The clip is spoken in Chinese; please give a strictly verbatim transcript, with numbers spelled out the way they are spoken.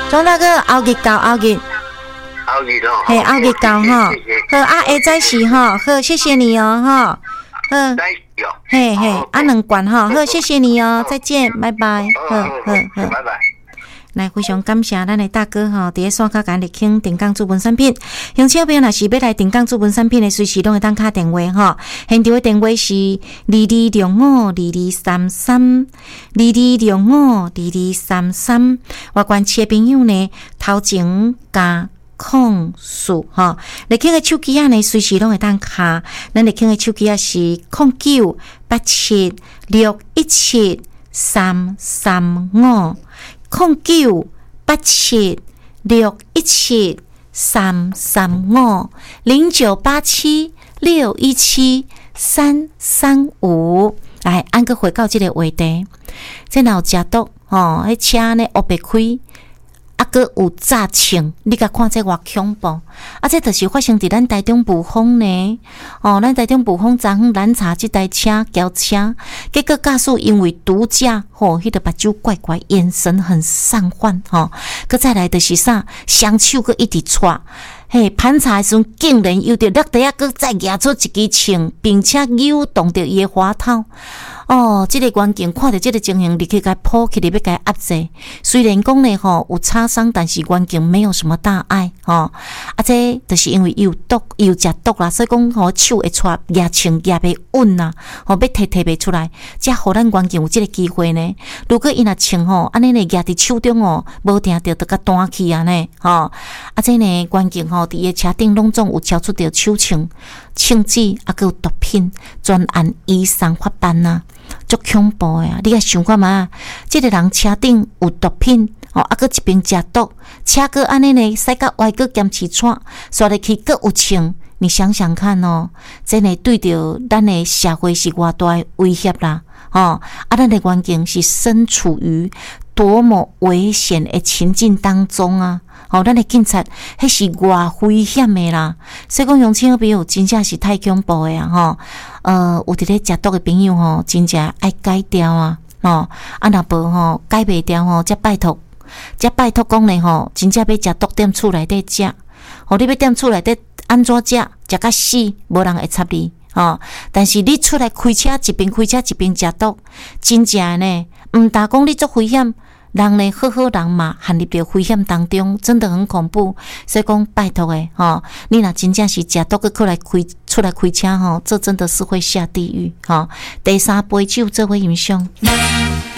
庄大哥，后日到后日。 后日咯， 嘿，后日到哈。好啊，下再时哈，好，谢谢你哦哈。好，嘿嘿，啊两罐哈，好，谢谢你哦，再见，拜拜。好好好， 拜拜。 来，非常感谢咱的大哥吼，伫咧线卡甲你听定岗主文产品。乡亲朋友若是要来定岗主文产品的，随时拢会当敲电话吼。现场的电话是二二六五二二三三二二六五二二三三。外观车朋友呢，头前加控数吼，你听的手机啊呢，随时拢会当敲。咱你听的手机啊是空九八七六一七三三五。空九八七六一七三三五零九八七六一七三三五，来按个回到这个话题。这若有食毒吼，迄车呢黑白开，啊个有炸青，你甲看这偌恐怖！啊，这就是发生伫咱台中雾峰呢。哦，咱台中雾峰昨昏拦查这台车轿车，结果驾驶因为毒驾，吼、哦，迄个目睭怪怪，眼神很散涣，吼、哦。佮再来就是啥，双手佮一直搓。嘿，盘查的时阵，竟然又着落地啊，佮再举出一支枪，并且扭动着伊的花头。哦，这个关键看到这个情形，立刻该扑起来要该压制。虽然讲呢吼有擦伤，但是关键没有什么大碍吼、哦。啊，这就是因为有毒，有食毒啦，所以讲吼手会抓压枪压袂稳啦，吼要摕摕袂出来。才互咱关键有这个机会呢。如果伊若枪吼安尼呢压伫手中哦，无定着得甲断去啊呢吼。啊，这呢关键吼伫伊车顶拢总有超出着手枪、枪支啊，佮有毒品，专案以上法办呐。足恐怖的啊！你甲想看嘛？这个人车顶有毒品，哦，啊，佮一边食毒，车佮安尼呢，驶到歪佮兼起喘，刷入去佮有枪，你想想看哦，真的对着咱的社会是偌大的威胁啦！哦，啊，咱的环境是身处于多么危险的情境当中啊！哦，咱的警察迄是偌危险的啦，所以讲乡亲朋友真正是太恐怖的啊！吼，呃，有伫咧食毒的朋友吼，真正爱改掉啊！哦，啊若无吼改袂掉吼，则拜托，则拜托讲咧吼，真正要食毒踮厝内底食，吼，你要踮厝内底安怎食，食甲死，无人会插你。哦，但是你出来开车，一边开车一边食毒，真正呢，毋但讲你足危险。人呢，好好人嘛，陷入到危险当中，真的很恐怖。所以讲，拜托诶，吼，你若真正是食毒个过来开出来开车吼，这真的是会下地狱。吼，第三杯酒做伙欣赏。